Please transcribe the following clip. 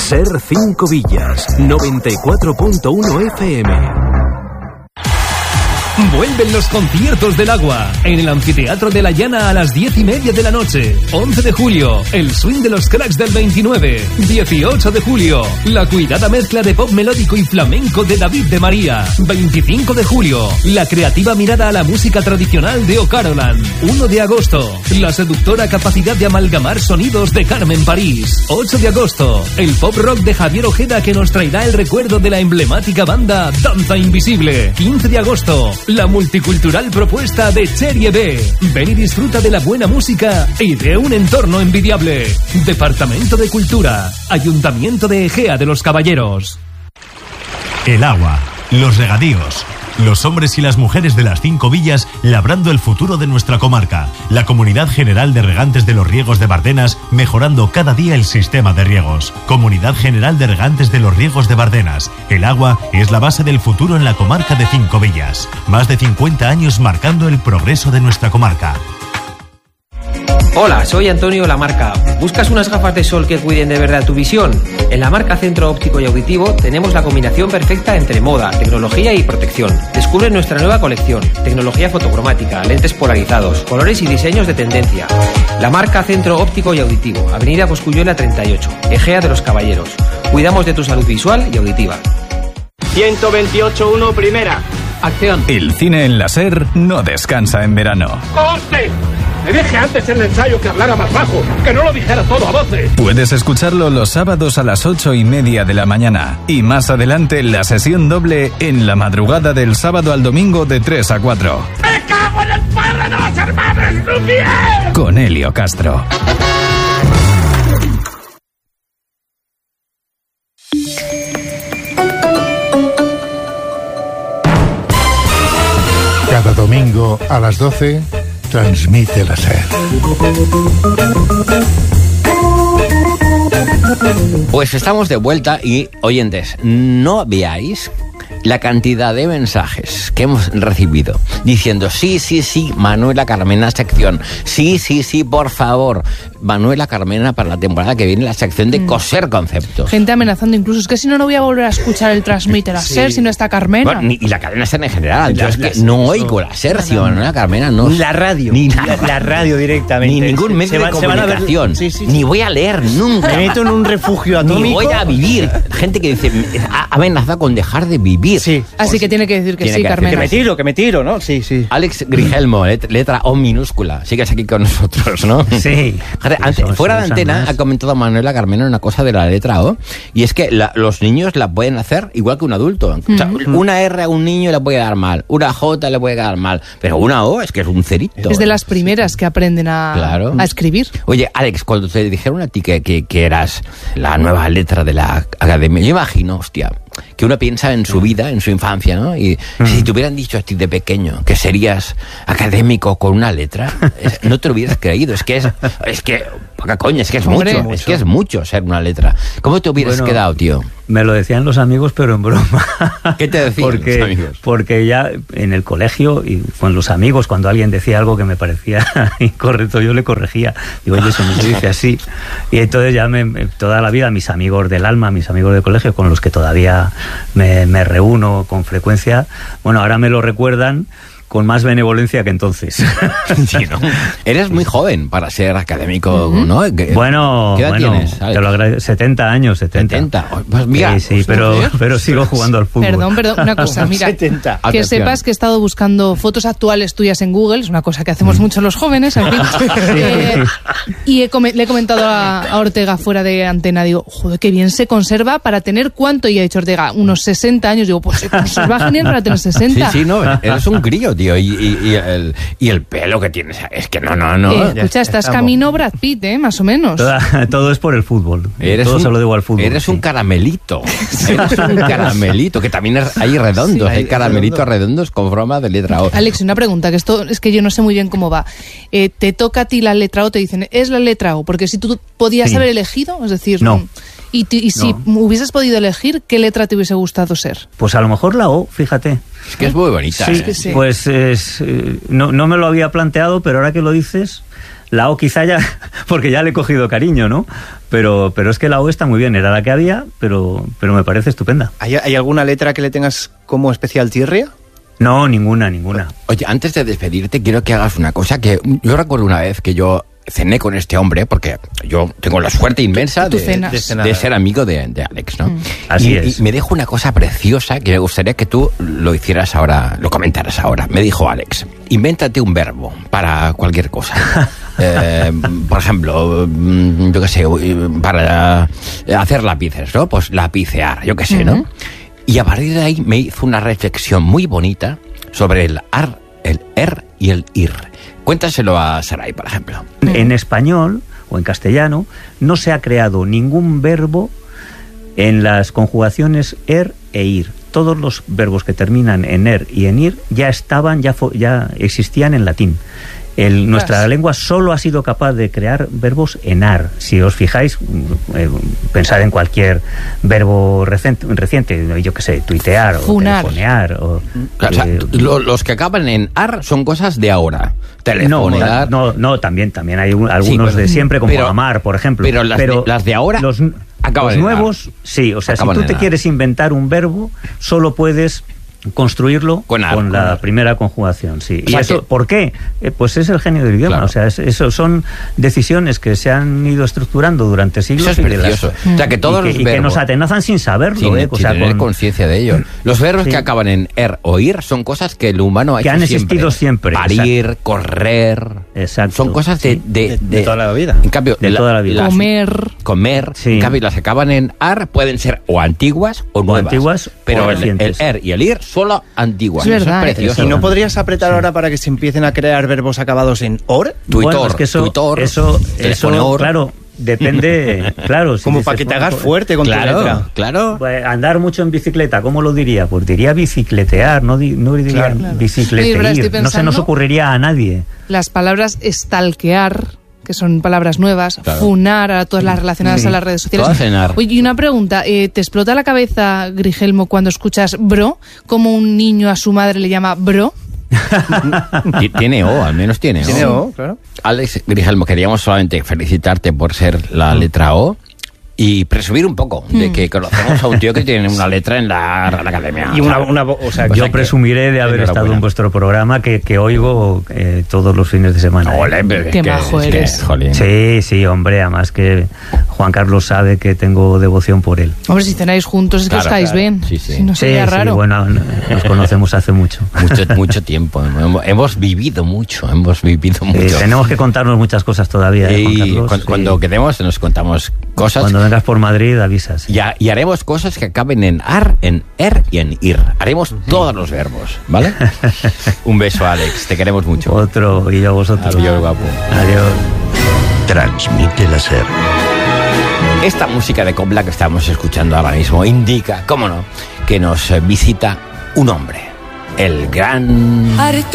Ser 5 Villas, 94.1 FM. Vuelven los conciertos del agua en el Anfiteatro de la Llana a las 10:30 de la noche. 11 de julio, el swing de los cracks del 29. 18 de julio, la cuidada mezcla de pop melódico y flamenco de David de María. 25 de julio, la creativa mirada a la música tradicional de O'Carolan. 1 de agosto, la seductora capacidad de amalgamar sonidos de Carmen París. 8 de agosto, el pop rock de Javier Ojeda que nos traerá el recuerdo de la emblemática banda Danza Invisible. 15 de agosto, la multicultural propuesta de Cherie B. Ven y disfruta de la buena música y de un entorno envidiable. Departamento de Cultura, Ayuntamiento de Ejea de los Caballeros. El agua, los regadíos, los hombres y las mujeres de las 5 villas labrando el futuro de nuestra comarca. La Comunidad General de Regantes de los Riegos de Bardenas mejorando cada día el sistema de riegos. Comunidad General de Regantes de los Riegos de Bardenas. El agua es la base del futuro en la comarca de 5 villas. Más de 50 años marcando el progreso de nuestra comarca. Hola, soy Antonio Lamarca. ¿Buscas unas gafas de sol que cuiden de verdad tu visión? En Lamarca Centro Óptico y Auditivo tenemos la combinación perfecta entre moda, tecnología y protección. Descubre nuestra nueva colección, tecnología fotocromática, lentes polarizados, colores y diseños de tendencia. Lamarca Centro Óptico y Auditivo, Avenida Cosculluela 38, Ejea de los Caballeros. Cuidamos de tu salud visual y auditiva. 128.1 primera. Acción. El cine en la SER no descansa en verano. ¡Coste! Le dije antes en el ensayo que hablara más bajo, que no lo dijera todo a voces. Puedes escucharlo los sábados a las 8:30 de la mañana. Y más adelante la sesión doble en la madrugada del sábado al domingo de 3 a 4. ¡Me cago en el padre de los hermanos Lumière! Con Helio Castro. Cada domingo a las 12 transmite la SER. Pues estamos de vuelta y, oyentes, no veáis la cantidad de mensajes que hemos recibido diciendo sí, Manuela Carmena sección, sí, por favor, Manuela Carmena para la temporada que viene la sección de coser conceptos. Gente amenazando incluso, es que si no voy a volver a escuchar el Transmitter a SER si no está Carmena. Bueno, y la cadena SER en general, yo es que no oigo la SER si Manuela Carmena no... Ni la radio, ni la radio directamente. Ni ningún medio de comunicación, ni voy a leer nunca. Me meto en un refugio atómico. Ni voy a vivir. Gente que dice, ha amenazado con dejar de vivir. Sí. Así que tiene que decir que sí, Carmena. Que me tiro, ¿no? Sí. Alex Grigelmo, letra O minúscula. Sigues aquí con nosotros, ¿no? Sí. Fuera de antena ha comentado Manuela Carmena una cosa de la letra O, y es que los niños la pueden hacer igual que un adulto. O sea, una R a un niño le puede dar mal, una J le puede dar mal, pero una O es que es un cerito. Es de las primeras que aprenden a escribir. Oye, Alex, cuando te dijeron a ti que eras la nueva letra de la academia, yo imagino, hostia, que uno piensa en su vida, en su infancia, ¿no? Y si te hubieran dicho a ti de pequeño que serías académico con una letra, no te lo hubieras creído. Es que poca coña, es que es mucho. Es que es mucho ser una letra. ¿Cómo te hubieras quedado, tío? Me lo decían los amigos, pero en broma. ¿Qué te decían los amigos? Porque ya en el colegio y con los amigos, cuando alguien decía algo que me parecía incorrecto, yo le corregía. Digo, oye, eso no se dice así. Y entonces ya toda la vida mis amigos del alma, mis amigos del colegio, con los que todavía me reúno con frecuencia, bueno, ahora me lo recuerdan con más benevolencia que entonces. Sí, ¿no? Eres muy joven para ser académico, ¿no? Bueno, ¿qué edad tienes? Te lo agradezco. 70 años, 70. Pues mira, sí, pero sigo jugando al fútbol. Perdón, una cosa, mira, 70. Que sepas que he estado buscando fotos actuales tuyas en Google, es una cosa que hacemos mucho los jóvenes, en fin. Y le he comentado a Ortega fuera de antena, digo, joder, qué bien se conserva para tener ¿cuánto? Y ha dicho Ortega, unos 60 años. Digo, pues se conserva genial para tener 60. Sí, no, eres un crío, tío, y el pelo que tienes, es que no. Escucha, estás camino Brad Pitt, más o menos. Todo es por el fútbol. Todo se lo debo al fútbol. Eres un caramelito. Eres un caramelito, que también hay redondos, hay caramelitos redondos con forma de letra O. Alex, una pregunta, que esto es que yo no sé muy bien cómo va. Te toca a ti la letra O, te dicen, es la letra O, porque si tú podías haber elegido, es decir, no. Y si hubieses podido elegir, ¿qué letra te hubiese gustado ser? Pues a lo mejor la O, fíjate. Es que es muy bonita. Sí, sí. Pues no me lo había planteado, pero ahora que lo dices, La O quizá ya, porque ya le he cogido cariño, ¿no? Pero es que la O está muy bien, era la que había, pero me parece estupenda. ¿Hay alguna letra que le tengas como especial tirria? No, ninguna. Oye, antes de despedirte, quiero que hagas una cosa que yo recuerdo una vez que yo cené con este hombre, porque yo tengo la suerte inmensa de ser amigo de Alex, ¿no? Así es. Y me dijo una cosa preciosa que me gustaría que tú lo hicieras ahora, lo comentaras ahora. Me dijo Alex, invéntate un verbo para cualquier cosa. Por ejemplo, yo qué sé, para hacer lápices, ¿no? Pues lapicear, yo qué sé, ¿no? Y a partir de ahí me hizo una reflexión muy bonita sobre el ar, el er y el ir. Cuéntaselo a Saray, por ejemplo. En español o en castellano no se ha creado ningún verbo en las conjugaciones er e ir. Todos los verbos que terminan en er y en ir ya estaban, ya existían en latín. Nuestra lengua solo ha sido capaz de crear verbos en ar. Si os fijáis, pensad en cualquier verbo reciente, yo qué sé, tuitear o telefonear. Los que acaban en ar son cosas de ahora. Telefonear. No, también hay algunos de siempre, como amar, por ejemplo. Pero las de ahora los nuevos, sí. O sea, si tú te quieres inventar un verbo, solo puedes construirlo con la primera conjugación, sí. ¿Y eso por qué? Pues es el genio del idioma, o sea, eso son decisiones que se han ido estructurando durante siglos. Eso es precioso. O sea, que todos los verbos que nos atenazan sin saberlo, sin tener conciencia de ello. Los verbos que acaban en er o ir son cosas que el humano ha hecho han existido siempre. Parir, correr. Exacto. Son cosas de toda la vida. En cambio, de toda la vida. Comer. Sí. En cambio, las que acaban en ar pueden ser o antiguas o nuevas. Pero el er y el ir solo antiguas. Es verdad. Eso es precioso. ¿Y no podrías apretar ahora para que se empiecen a crear verbos acabados en or? Bueno, es que eso claro, depende, claro. Como para que te hagas fuerte con tu letra. Claro. Pues andar mucho en bicicleta, ¿cómo lo diría? Pues diría bicicletear, no diría bicicletear. No se nos ocurriría a nadie. Las palabras stalkear, que son palabras nuevas, funar, a todas las relacionadas a las redes sociales. Oye, y una pregunta, ¿te explota la cabeza, Grigelmo, cuando escuchas bro? ¿Cómo un niño a su madre le llama bro? Tiene O, al menos tiene O. Tiene O, claro. Alex Grigelmo, queríamos solamente felicitarte por ser la letra O y presumir un poco de que conocemos a un tío que tiene una letra en la Real Academia. Y o sea, yo presumiré de haber estado en vuestro programa que oigo todos los fines de semana. Qué majo eres. Sí, hombre, además que Juan Carlos sabe que tengo devoción por él. Hombre, si cenáis juntos es que os caéis bien. Si no sería raro. Bueno, nos conocemos hace mucho. Mucho tiempo. Hemos vivido mucho. Tenemos que contarnos muchas cosas todavía, Juan Carlos. Cuando quedemos nos contamos cosas. Cuando vengas por Madrid avisas. Y haremos cosas que acaben en ar, en er y en ir. Haremos todos los verbos, ¿vale? Un beso, Alex. Te queremos mucho. Otro, y yo a vosotros. Adiós, guapo. Adiós. Transmite la SER. Esta música de copla que estamos escuchando ahora mismo indica, cómo no, que nos visita un hombre. El gran...